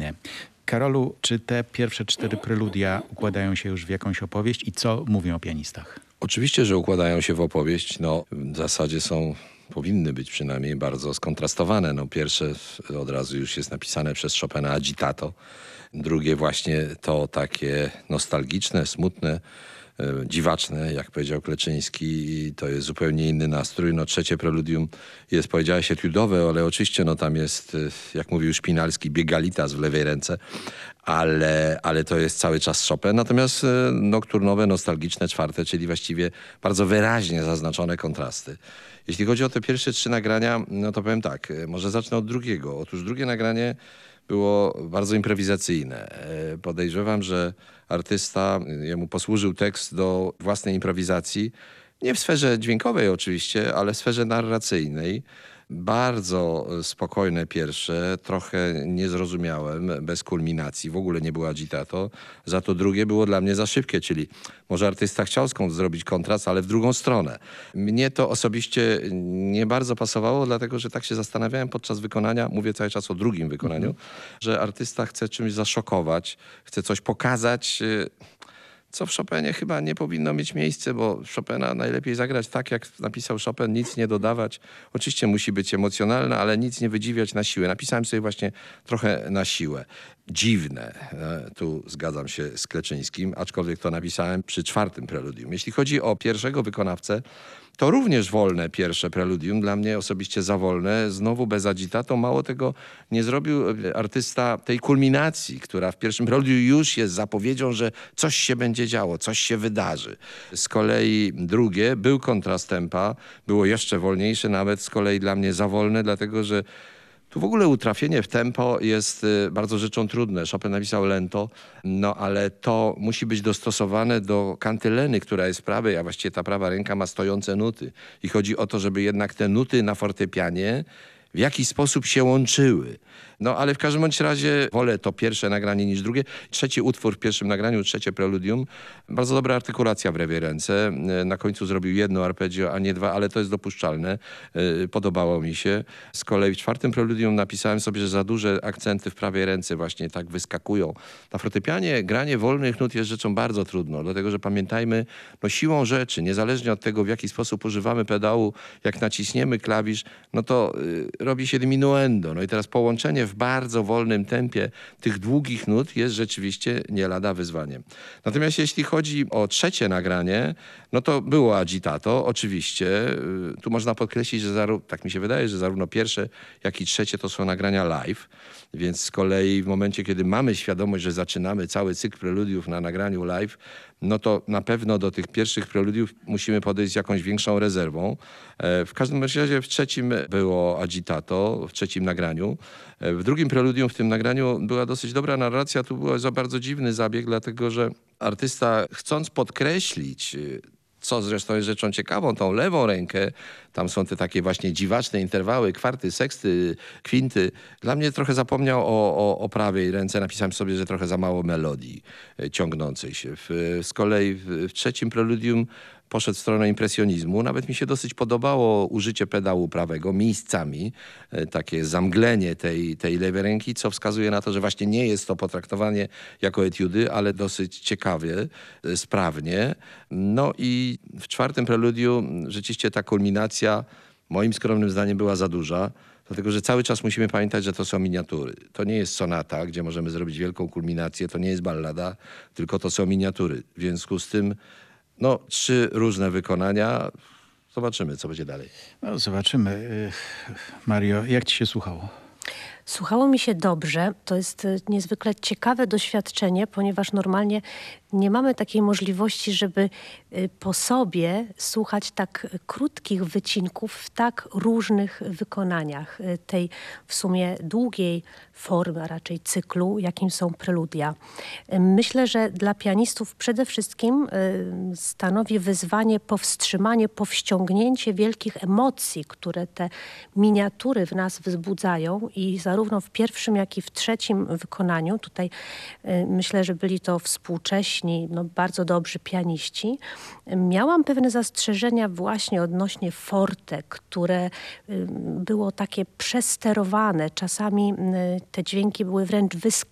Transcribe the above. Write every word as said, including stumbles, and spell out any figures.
inne. Karolu, czy te pierwsze cztery preludia układają się już w jakąś opowieść i co mówią o pianistach? Oczywiście, że układają się w opowieść. No, w zasadzie są, powinny być przynajmniej bardzo skontrastowane. No, pierwsze od razu już jest napisane przez Chopina agitato. Drugie właśnie to takie nostalgiczne, smutne, dziwaczne, jak powiedział Kleczyński, i to jest zupełnie inny nastrój. No, trzecie preludium jest, powiedziałeś, etiudowe, ale oczywiście no, tam jest, jak mówił Szpinalski, biegalitas w lewej ręce, ale, ale to jest cały czas Chopin. Natomiast nokturnowe, nostalgiczne, czwarte, czyli właściwie bardzo wyraźnie zaznaczone kontrasty. Jeśli chodzi o te pierwsze trzy nagrania, no to powiem tak, może zacznę od drugiego. Otóż drugie nagranie było bardzo improwizacyjne. Podejrzewam, że artysta, jemu posłużył tekst do własnej improwizacji, nie w sferze dźwiękowej oczywiście, ale w sferze narracyjnej. Bardzo spokojne pierwsze, trochę nie zrozumiałem, bez kulminacji, w ogóle nie było agitato. Za to drugie było dla mnie za szybkie, czyli może artysta chciał skąd zrobić kontrast, ale w drugą stronę. Mnie to osobiście nie bardzo pasowało, dlatego że tak się zastanawiałem podczas wykonania, mówię cały czas o drugim wykonaniu, mhm. że artysta chce czymś zaszokować, chce coś pokazać, co w Chopinie chyba nie powinno mieć miejsca, bo Chopina najlepiej zagrać tak, jak napisał Chopin, nic nie dodawać. Oczywiście musi być emocjonalne, ale nic nie wydziwiać na siłę. Napisałem sobie właśnie trochę na siłę. Dziwne, tu zgadzam się z Kleczyńskim, aczkolwiek to napisałem przy czwartym preludium. Jeśli chodzi o pierwszego wykonawcę, to również wolne pierwsze preludium, dla mnie osobiście za wolne, znowu bez agitato. Mało tego, nie zrobił artysta tej kulminacji, która w pierwszym preludium już jest zapowiedzią, że coś się będzie działo, coś się wydarzy. Z kolei drugie, był kontrast tempa, było jeszcze wolniejsze, nawet z kolei dla mnie za wolne, dlatego że tu w ogóle utrafienie w tempo jest bardzo rzeczą trudną. Chopin napisał lento, no ale to musi być dostosowane do kantyleny, która jest prawej, a właściwie ta prawa ręka ma stojące nuty. I chodzi o to, żeby jednak te nuty na fortepianie w jakiś sposób się łączyły. No ale w każdym bądź razie wolę to pierwsze nagranie niż drugie. Trzeci utwór w pierwszym nagraniu, trzecie preludium. Bardzo dobra artykulacja w lewej ręce. Na końcu zrobił jedno arpeggio, a nie dwa, ale to jest dopuszczalne. Podobało mi się. Z kolei w czwartym preludium napisałem sobie, że za duże akcenty w prawej ręce właśnie tak wyskakują. Na fortepianie granie wolnych nut jest rzeczą bardzo trudną, dlatego że pamiętajmy, no siłą rzeczy, niezależnie od tego, w jaki sposób używamy pedału, jak naciśniemy klawisz, no to y, robi się diminuendo. No i teraz połączenie w bardzo wolnym tempie tych długich nut jest rzeczywiście nie lada wyzwaniem. Natomiast jeśli chodzi o trzecie nagranie, no to było agitato, oczywiście. Tu można podkreślić, że zaró- tak mi się wydaje, że zarówno pierwsze, jak i trzecie to są nagrania live, więc z kolei w momencie, kiedy mamy świadomość, że zaczynamy cały cykl preludiów na nagraniu live, no to na pewno do tych pierwszych preludiów musimy podejść z jakąś większą rezerwą. W każdym razie w trzecim było agitato, w trzecim nagraniu. W drugim preludium, w tym nagraniu była dosyć dobra narracja. Tu był za bardzo dziwny zabieg, dlatego że artysta, chcąc podkreślić, co zresztą jest rzeczą ciekawą, tą lewą rękę, tam są te takie właśnie dziwaczne interwały, kwarty, seksty, kwinty. Dla mnie trochę zapomniał o, o, o prawej ręce. Napisałem sobie, że trochę za mało melodii ciągnącej się. W, z kolei w, w trzecim preludium poszedł w stronę impresjonizmu. Nawet mi się dosyć podobało użycie pedału prawego miejscami, takie zamglenie tej, tej lewej ręki, co wskazuje na to, że właśnie nie jest to potraktowanie jako etiudy, ale dosyć ciekawie, sprawnie. No i w czwartym preludium rzeczywiście ta kulminacja moim skromnym zdaniem była za duża. Dlatego, że cały czas musimy pamiętać, że to są miniatury. To nie jest sonata, gdzie możemy zrobić wielką kulminację, to nie jest ballada, tylko to są miniatury. W związku z tym no, trzy różne wykonania. Zobaczymy, co będzie dalej. No, zobaczymy. Mario, jak ci się słuchało? Słuchało mi się dobrze. To jest niezwykle ciekawe doświadczenie, ponieważ normalnie nie mamy takiej możliwości, żeby po sobie słuchać tak krótkich wycinków w tak różnych wykonaniach tej w sumie długiej formy, a raczej cyklu, jakim są preludia. Myślę, że dla pianistów przede wszystkim stanowi wyzwanie powstrzymanie, powściągnięcie wielkich emocji, które te miniatury w nas wzbudzają i zarówno w pierwszym, jak i w trzecim wykonaniu, tutaj myślę, że byli to współcześni, no, bardzo dobrzy pianiści. Miałam pewne zastrzeżenia właśnie odnośnie forte, które było takie przesterowane. Czasami te dźwięki były wręcz